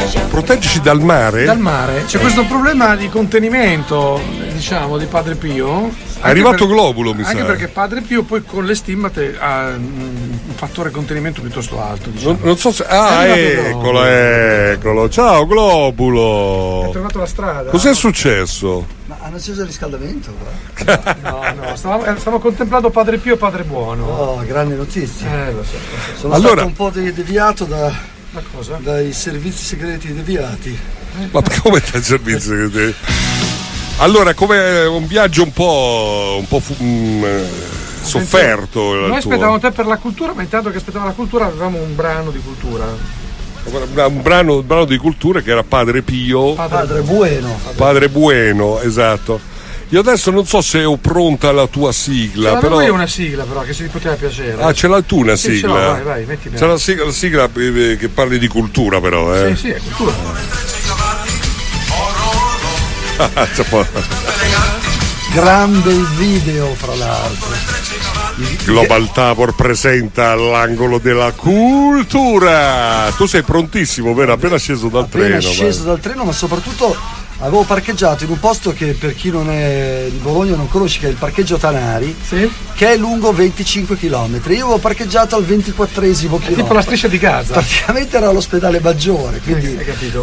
Proteggici dal mare? Dal mare. C'è questo problema di contenimento, diciamo, di Padre Pio. È arrivato Globulo, mi sa. Anche perché Padre Pio poi con le stimmate ha un fattore contenimento piuttosto alto, diciamo. Non so se... eccolo. Ciao Globulo. È tornato alla strada. Cos'è successo? Ma hanno acceso il riscaldamento qua? No, stavo contemplando Padre Pio e Padre Buono. Oh, grande notizia. Lo so. Sono stato un po' deviato dai servizi segreti deviati. Ma come dai servizi segreti? Allora, come un viaggio un po' sofferto. Noi aspettavamo te per la cultura, ma intanto che aspettavamo la cultura avevamo un brano di cultura. Un brano di cultura che era Padre Pio. Padre Bueno. Padre Bueno, esatto. Io adesso non so se ho pronta la tua sigla. Però io ho una sigla però che se ti poteva piacere. Ah, ce l'hai tu una sigla? Vai, mettimi. C'è la sigla che parli di cultura però, Sì, è cultura. Gran bel video, fra l'altro. Global Tavor presenta l'angolo della cultura. Tu sei prontissimo, vero? Appena sceso dal treno. Dal treno, ma soprattutto avevo parcheggiato in un posto che per chi non è di Bologna non conosce, che è il parcheggio Tanari, sì? Che è lungo 25 km. Io avevo parcheggiato al 24esimo chilometro. Tipo la striscia di Gaza. Praticamente era all'ospedale Maggiore, quindi hai capito?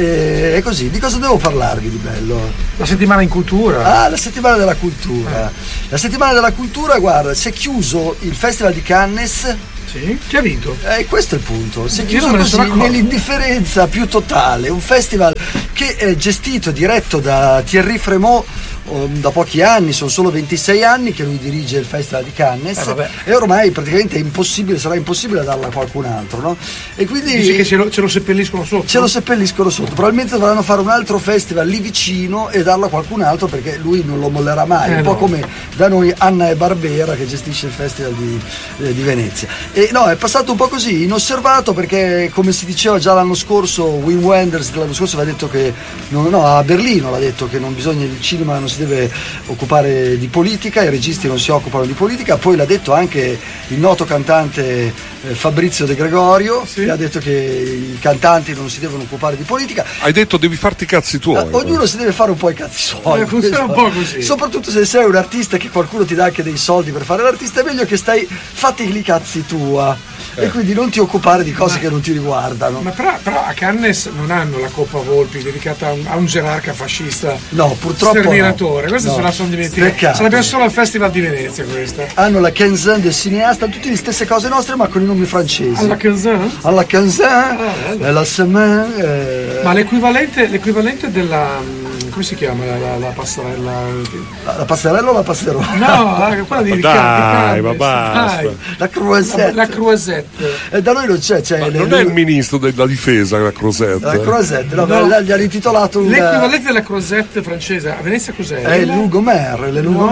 È così. Di cosa devo parlarvi di bello? La settimana in cultura. La settimana della cultura. La settimana della cultura, guarda, si è chiuso il Festival di Cannes. Sì? Chi ha vinto? Questo è il punto. Si è chiuso così nell'indifferenza più totale. Un festival che è gestito e diretto da Thierry Frémaux da pochi anni, sono solo 26 anni che lui dirige il Festival di Cannes e ormai praticamente sarà impossibile darla a qualcun altro, no? E quindi dici che ce lo seppelliscono sotto? Ce lo seppelliscono sotto, probabilmente dovranno fare un altro festival lì vicino e darlo a qualcun altro perché lui non lo mollerà mai, un po' come da noi Anna e Barbera che gestisce il Festival di Venezia. E no, è passato un po' così, inosservato, perché come si diceva già l'anno scorso, Wim Wenders l'anno scorso aveva detto che a Berlino l'ha detto che non bisogna, il cinema non si deve occupare di politica, i registi non si occupano di politica. Poi l'ha detto anche il noto cantante Fabrizio De Gregorio, che ha detto che i cantanti non si devono occupare di politica. Hai detto devi farti i cazzi tuoi. Ognuno si deve fare un po' i cazzi suoi. Funziona un po' così. Soprattutto se sei un artista che qualcuno ti dà anche dei soldi per fare l'artista, è meglio che fatti i cazzi tua. E quindi non ti occupare di cose che non ti riguardano. Ma però a Cannes non hanno la Coppa Volpi dedicata a un gerarca fascista. No, purtroppo sterminatore. Questa se la sono dimenticata. Sarebbe solo al Festival di Venezia questa. Hanno la Quinzaine del cinéaste, tutte le stesse cose nostre ma con i nomi francesi. Alla Quinzaine? Alla Quinzaine, la semaine. Ma l'equivalente della... come si chiama la passerella? La passerella o la passerella? No, quella di Dai, ma basta. La croisette. La croisette. Da noi non c'è. Non è il ministro della difesa la croisette. La croisette, no. Gli hanno intitolato l'equivalente della croisette francese. A Venezia cos'è? È il Lugomère.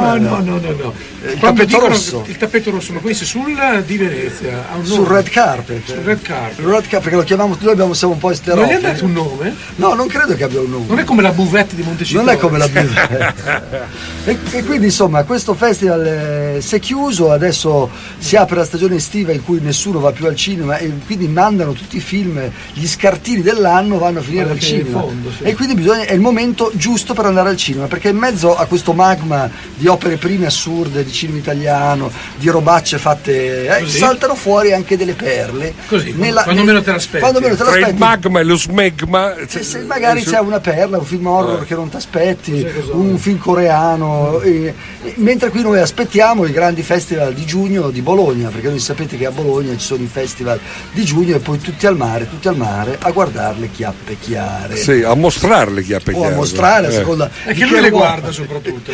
No. Il tappeto rosso. Il tappeto rosso, ma questo sul di Venezia. Sul red carpet. Sul red carpet. Il red carpet, perché lo chiamiamo, siamo un po' esterofili. Non gli ha dato un nome? No, non credo che abbia un nome. Non è come la buvette di Montecitorio. Non è come la buvette. e quindi insomma questo festival si è chiuso, adesso si apre la stagione estiva in cui nessuno va più al cinema e quindi mandano tutti i film, gli scartini dell'anno vanno a finire al cinema. Fondo, sì. E quindi è il momento giusto per andare al cinema, perché in mezzo a questo magma di opere prime assurde, di cinema italiano, di robacce fatte, saltano fuori anche delle perle. Così, quando meno te l'aspetti. Tra il magma e lo smegma. Se magari c'è una perla, un film horror che non ti aspetti, un film coreano, mentre qui noi aspettiamo i grandi festival di giugno di Bologna, perché voi sapete che a Bologna ci sono i festival di giugno e poi tutti al mare a guardare le chiappe chiare. Sì, a mostrare le chiappe chiare. O a mostrare a seconda. E che lui le guarda soprattutto.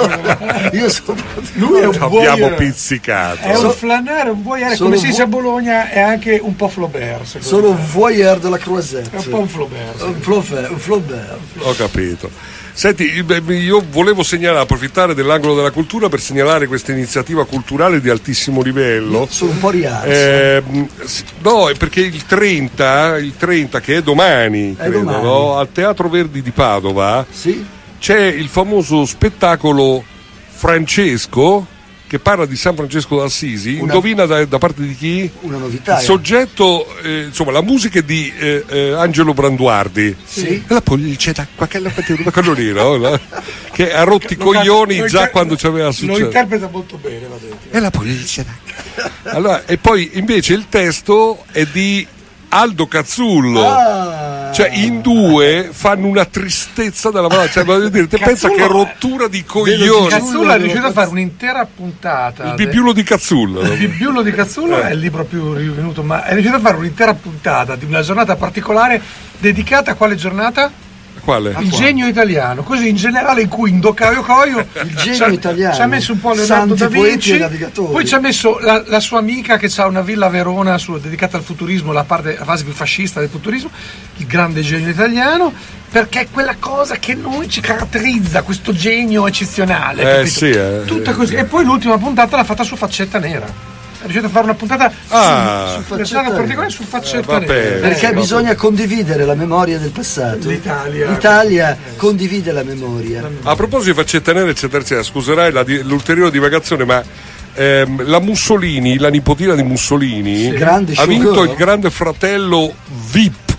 Io soprattutto. Lui è un abbiamo pizzicato. È un flanare, un voyeur, come si dice a Bologna, è anche un po' Flaubert. Sono un voyeur della Croisette. È un po' un Flaubert. Un Flaubert. Ho capito. Senti, io volevo approfittare dell'angolo della cultura per segnalare questa iniziativa culturale di altissimo livello. Sono un po' rialzo. No, perché il 30 che è domani, credo, no? Al Teatro Verdi di Padova c'è il famoso spettacolo Francesco, che parla di San Francesco d'Assisi. Indovina da parte di chi? Una novità. Il soggetto, insomma, la musica è di Angelo Branduardi. Sì. La pollice d'acqua, quello lì, no? Che ha rotti i coglioni già quando ci aveva successo. Lo interpreta molto bene, va detto. E la pollice d'acqua. Allora, e poi invece il testo è di Aldo Cazzullo. Cioè in due fanno una tristezza della mano, cioè, voglio dire, te pensa che rottura di coglioni. Cazzullo è riuscito a fare un'intera puntata. Il Bibbiulo di Cazzullo. Il Bibbiulo di Cazzullo è il libro più rivenuto, ma è riuscito a fare un'intera puntata di una giornata particolare dedicata a quale giornata? Quale? Il genio italiano, così in generale, in cui in Caio Coio il genio italiano ci ha messo un po' Leonardo da Vinci, navigatori. Poi ci ha messo la sua amica che ha una villa a Verona dedicata al futurismo, la fase più fascista del futurismo, il grande genio italiano, perché è quella cosa che noi ci caratterizza, questo genio eccezionale. Tutta così. E poi l'ultima puntata l'ha fatta su Faccetta Nera. È riuscito a fare una puntata su Faccetta Nera. Perché bisogna condividere la memoria del passato. L'Italia condivide la memoria. A proposito di Faccetta Nera, eccetera, eccetera, scuserai l'ulteriore divagazione, ma la Mussolini, la nipotina di Mussolini, ha vinto il Grande Fratello VIP.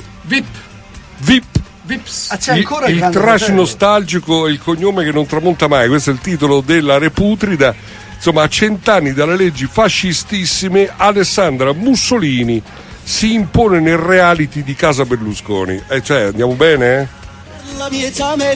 Vips. C'è ancora il trash nostalgico, il cognome che non tramonta mai. Questo è il titolo della Reputrida. Insomma, a 100 anni dalle leggi fascistissime, Alessandra Mussolini si impone nel reality di Casa Berlusconi. Cioè, andiamo bene?